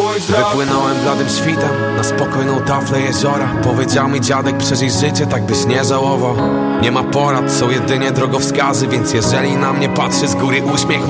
Wypłynąłem bladym świtem na spokojną taflę jeziora. Powiedział mi dziadek, przeżyj życie, tak byś nie żałował. Nie ma porad, są jedynie drogowskazy, więc jeżeli na mnie patrzy z góry uśmiech